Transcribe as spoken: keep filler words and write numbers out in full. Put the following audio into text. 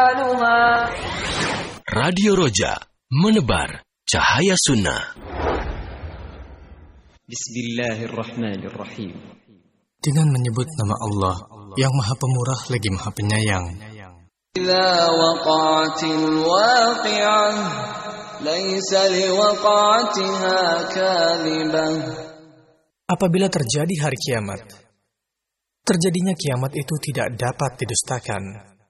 Radio Roja, menebar cahaya sunnah. Bismillahirrahmanirrahim. Dengan menyebut nama Allah yang Maha Pemurah lagi Maha Penyayang. Idza waqa'atil waqi'ah laisa liwaqa'atiha kadhibah. Apabila terjadi hari kiamat, terjadinya kiamat itu tidak dapat didustakan.